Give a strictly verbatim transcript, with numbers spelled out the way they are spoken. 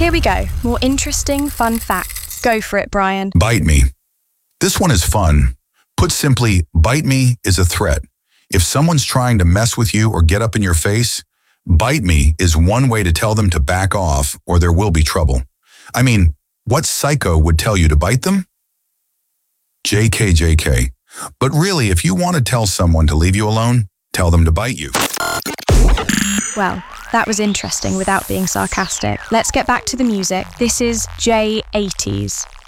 Here we go. More interesting, fun facts. Go for it, Brian. Bite me. This one is fun. Put simply, bite me is a threat. If someone's trying to mess with you or get up in your face, bite me is one way to tell them to back off or there will be trouble. I mean, what psycho would tell you to bite them? J K J K. But really, if you want to tell someone to leave you alone, tell them to bite you. Well, that was interesting without being sarcastic. Let's get back to the music. This is J eighties.